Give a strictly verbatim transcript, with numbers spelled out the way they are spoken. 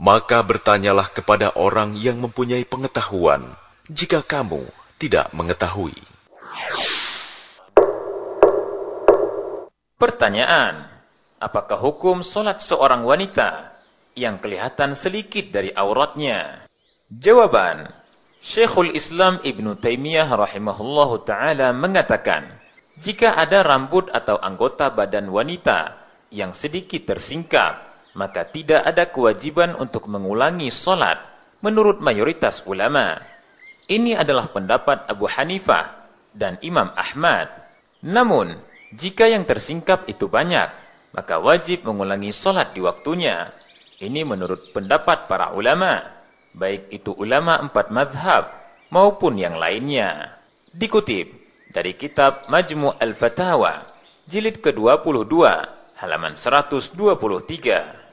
Maka bertanyalah kepada orang yang mempunyai pengetahuan, jika kamu tidak mengetahui. Pertanyaan: apakah hukum solat seorang wanita yang kelihatan sedikit dari auratnya? Jawaban: Syekhul Islam Ibnu Taimiyah rahimahullahu ta'ala mengatakan, jika ada rambut atau anggota badan wanita yang sedikit tersingkap, maka tidak ada kewajiban untuk mengulangi solat menurut mayoritas ulama. Ini adalah pendapat Abu Hanifah dan Imam Ahmad. Namun, jika yang tersingkap itu banyak, maka wajib mengulangi solat di waktunya. Ini menurut pendapat para ulama, baik itu ulama empat mazhab maupun yang lainnya. Dikutip dari kitab Majmu' al-Fatawa, jilid ke dua puluh dua, halaman seratus dua puluh tiga.